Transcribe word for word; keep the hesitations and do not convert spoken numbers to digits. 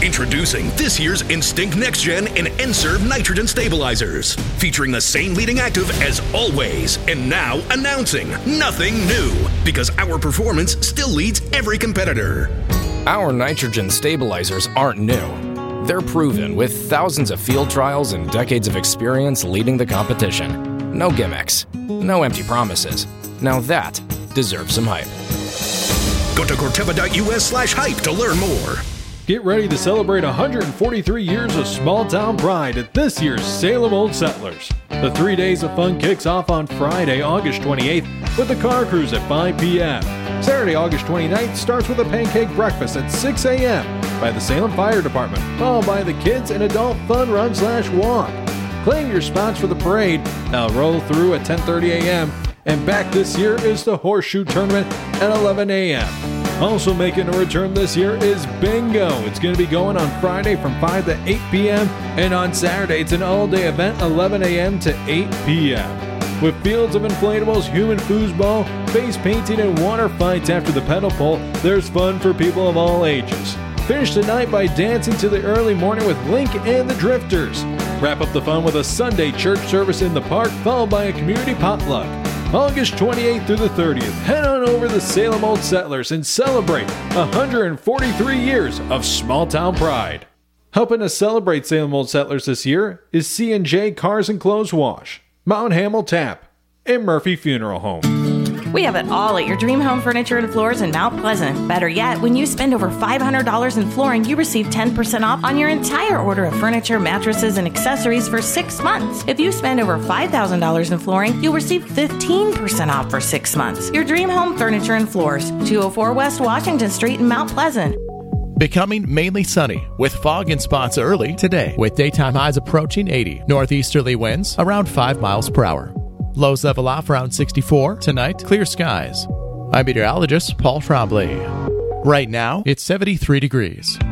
Introducing this year's Instinct Next Gen and N-Serve nitrogen stabilizers, featuring the same leading active as always. And now announcing nothing new, because our performance still leads every competitor. Our nitrogen stabilizers aren't new. They're proven with thousands of field trials and decades of experience leading the competition. No gimmicks, no empty promises. Now that deserves some hype. Go to Corteva.us slash hype to learn more. Get ready to celebrate one hundred forty-three years of small-town pride at this year's Salem Old Settlers. The three days of fun kicks off on Friday, August twenty-eighth with the car cruise at five p.m. Saturday, August twenty-ninth starts with a pancake breakfast at six a.m. by the Salem Fire Department, followed by the Kids and Adult Fun Run slash Walk. Claim your spots for the parade. Now roll through at ten thirty a.m. And back this year is the Horseshoe Tournament at eleven a.m. Also making a return this year is Bingo. It's going to be going on Friday from five to eight p.m. And on Saturday, it's an all-day event, eleven a.m. to eight p.m. With fields of inflatables, human foosball, face painting, and water fights after the pedal pull, there's fun for people of all ages. Finish the night by dancing to the early morning with Link and the Drifters. Wrap up the fun with a Sunday church service in the park, followed by a community potluck. August twenty-eighth through the thirtieth, head on over to Salem Old Settlers and celebrate one hundred forty-three years of small-town pride. Helping to celebrate Salem Old Settlers this year is C and J Cars and Clothes Wash, Mount Hamel Tap, and Murphy Funeral Home. We have it all at your dream home furniture and floors in Mount Pleasant. Better yet, when you spend over five hundred dollars in flooring, you receive ten percent off on your entire order of furniture, mattresses, and accessories for six months. If you spend over five thousand dollars in flooring, you'll receive fifteen percent off for six months. Your dream home furniture and floors, two oh four West Washington Street in Mount Pleasant. Becoming mainly sunny with fog and spots early today, with daytime highs approaching eighty. Northeasterly winds around five miles per hour. Lows level off around sixty-four. Tonight, clear skies. I'm meteorologist Paul Trombley. Right now, it's seventy-three degrees.